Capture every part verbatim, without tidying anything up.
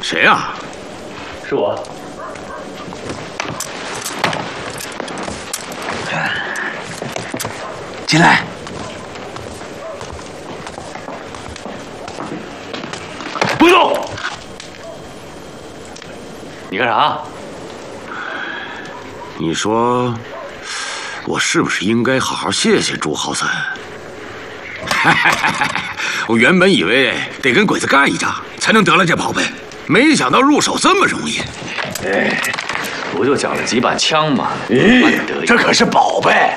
谁呀？ 是我。 进来。不动。 你干啥？ 你说，我是不是应该好好谢谢朱浩森？我原本以为得跟鬼子干一仗才能得来这宝贝，没想到入手这么容易。 哎，不就抢了几把枪吗？ 咦，这可是宝贝！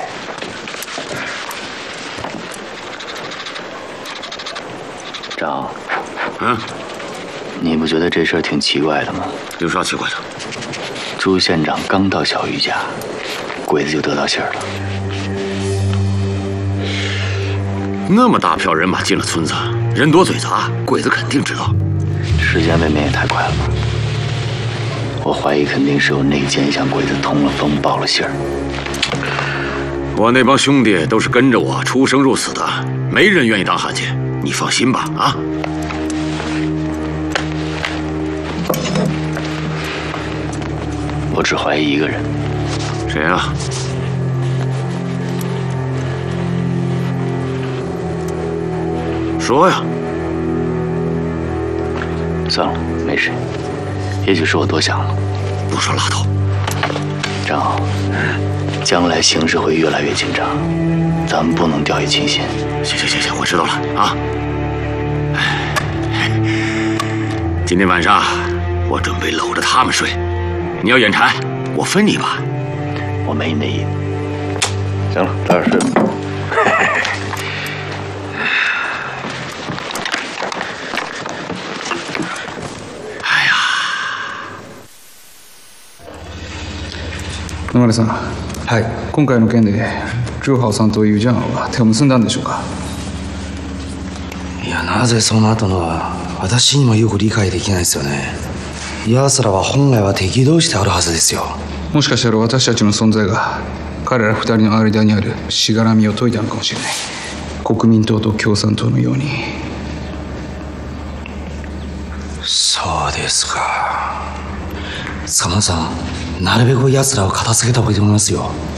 张， 嗯， 你不觉得这事儿挺奇怪的吗？ 有啥奇怪的？ 朱县长刚到小鱼家，鬼子就得到信儿了。 那么大票人马进了村子，人多嘴杂，鬼子肯定知道。 时间未免也太快了吧！我怀疑肯定是有内奸向鬼子通了风，报了信儿。 我那帮兄弟都是跟着我出生入死的，没人愿意当汉奸，你放心吧，啊！ 我只怀疑一个人。 谁啊？说呀。 算了，没事。也许是我多想了。 不说拉倒。 张浩，将来形势会越来越紧张，咱们不能掉以轻心。 行行行行，我知道了啊。今天晚上我准备搂着他们睡，你要眼馋，我分你吧。 我没你那意思。行了，早点睡吧。 野丸さん、はい、今回の件で朱浩さんとユジャンは手を結んだんでしょうか。 いや、なぜそうなったのは私にもよく理解できないですよね。奴らは本来は敵同士であるはずですよ。 もしかしたら私たちの存在が彼ら二人の間にあるしがらみを解いたのかもしれない。国民党と共産党のように。 そうですか。坂間さん、なるべく奴らを片付けた方がいいと思いますよ。